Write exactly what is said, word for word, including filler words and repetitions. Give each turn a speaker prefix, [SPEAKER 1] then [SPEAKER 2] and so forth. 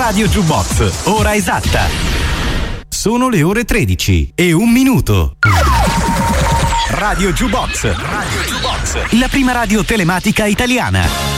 [SPEAKER 1] Radio Jukebox, ora esatta. Sono le ore tredici e un minuto. Radio Jukebox, Radio Jukebox, la prima radio telematica italiana.